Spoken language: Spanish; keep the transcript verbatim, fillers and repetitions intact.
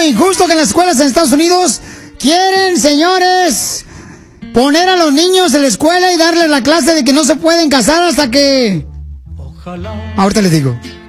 injusto que en las escuelas en Estados Unidos quieren, señores, poner a los niños en la escuela y darles la clase de que no se pueden casar hasta que... Ojalá. Ahorita les digo.